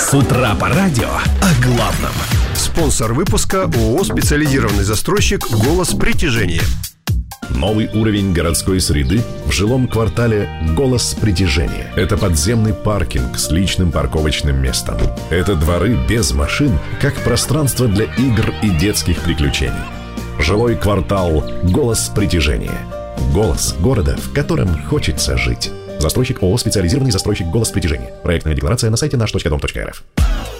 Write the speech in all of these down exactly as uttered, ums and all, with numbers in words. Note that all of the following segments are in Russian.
С утра по радио о главном. Спонсор выпуска ООО «Специализированный застройщик «Голос притяжения». Новый уровень городской среды в жилом квартале «Голос притяжения». Это подземный паркинг с личным парковочным местом. Это дворы без машин, как пространство для игр и детских приключений. Жилой квартал «Голос притяжения». Голос города, в котором хочется жить. Застройщик ООО «Специализированный застройщик «Голос притяжения». Проектная декларация на сайте наш точка дом точка эр эф.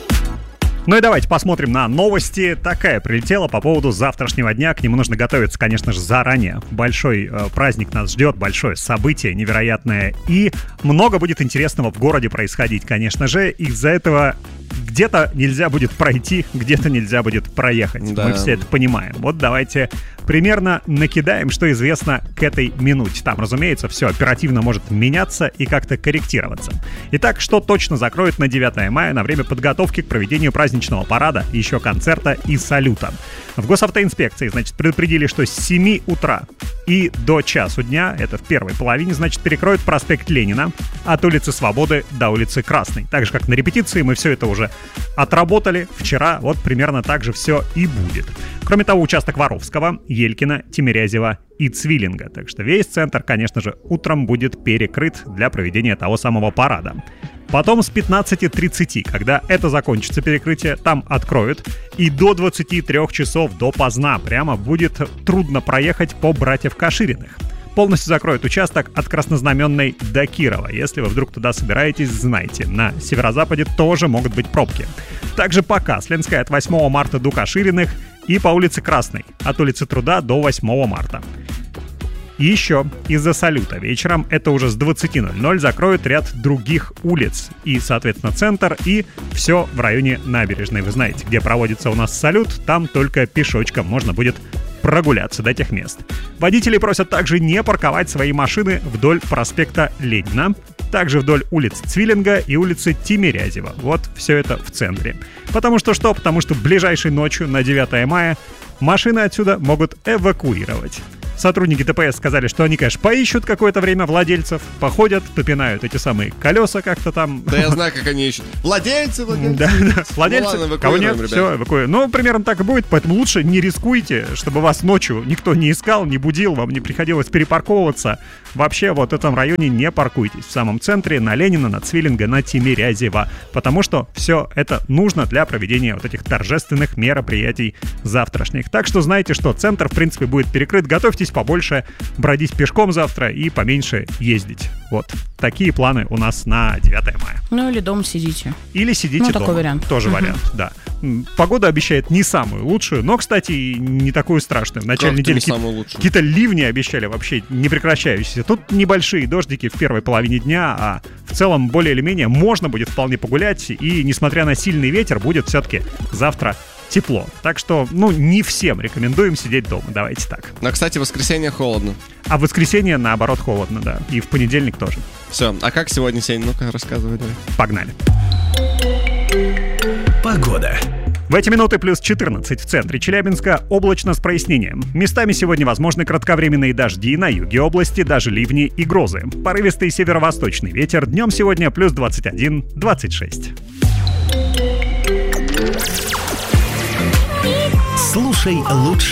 Ну и давайте посмотрим на новости. Такая прилетела по поводу завтрашнего дня. К нему нужно готовиться, конечно же, заранее. Большой э, праздник нас ждет, большое событие невероятное. И много будет интересного в городе происходить, конечно же. Из-за этого где-то нельзя будет пройти, где-то нельзя будет проехать. Да. Мы все это понимаем. Вот давайте примерно накидаем, что известно к этой минуте. Там, разумеется, все оперативно может меняться и как-то корректироваться. Итак, что точно закроют на девятое мая на время подготовки к проведению праздничного парада, еще концерта и салюта? В госавтоинспекции, значит, предупредили, что с семи утра и до часу дня, это в первой половине, значит, перекроют проспект Ленина от улицы Свободы до улицы Красной. Так же, как на репетиции, мы все это уже отработали вчера, вот примерно так же все и будет. Кроме того, участок Воровского, Елькина, Тимирязева и Цвиллинга. Так что весь центр, конечно же, утром будет перекрыт для проведения того самого парада. Потом с пятнадцати тридцати, когда это закончится перекрытие, там откроют. И до двадцати трёх часов, до поздна, прямо будет трудно проехать по братьев Кашириных. Полностью закроют участок от Краснознаменной до Кирова. Если вы вдруг туда собираетесь, знайте, на северо-западе тоже могут быть пробки. Также по Каслинской от восьмого марта до Кашириных и по улице Красной от улицы Труда до восьмого марта. И еще из-за салюта вечером, это уже с двадцати ноль-ноль, закроют ряд других улиц. И, соответственно, центр, и все в районе набережной. Вы знаете, где проводится у нас салют, там только пешочком можно будет прогуляться до тех мест. Водители просят также не парковать свои машины вдоль проспекта Ленина, также вдоль улиц Цвиллинга и улицы Тимирязева. Вот все это в центре. Потому что что? Потому что ближайшей ночью на девятое мая машины отсюда могут эвакуировать. Сотрудники ДПС сказали, что они, конечно, поищут какое-то время владельцев, походят, попинают эти самые колеса как-то там. Да я знаю, как они ищут. Владельцы, владельцы. Да, да, владельцы. Ну, ладно, кого нет, ребят. Все, эвакуируем. Ну, примерно так и будет, поэтому лучше не рискуйте, чтобы вас ночью никто не искал, не будил, вам не приходилось перепарковываться. Вообще, вот в этом районе не паркуйтесь. В самом центре, на Ленина, на Цвиллинга, на Тимирязева. Потому что все это нужно для проведения вот этих торжественных мероприятий завтрашних. Так что знаете, что центр, в принципе, будет перекрыт. Готовьтесь побольше бродить пешком завтра и поменьше ездить. Вот такие планы у нас на девятое мая. Ну или дома сидите. Или сидите ну, дома. Такой вариант. Тоже uh-huh. вариант, да. Погода обещает не самую лучшую, но, кстати, не такую страшную. В начале как недели какие- какие-то ливни обещали вообще не прекращающиеся. Тут небольшие дождики в первой половине дня, а в целом более или менее можно будет вполне погулять. И, несмотря на сильный ветер, будет все-таки завтра тепло. Так что, ну, не всем рекомендуем сидеть дома. Давайте так. Но, кстати, в воскресенье холодно. А в воскресенье, наоборот, холодно, да. И в понедельник тоже. Все. А как сегодня, Сень? Ну-ка, рассказывай, давай. Погнали. Погода. В эти минуты плюс четырнадцать в центре Челябинска, облачно с прояснением. Местами сегодня возможны кратковременные дожди, на юге области даже ливни и грозы. Порывистый северо-восточный ветер, днем сегодня плюс двадцать один - двадцать шесть. Слушай лучше.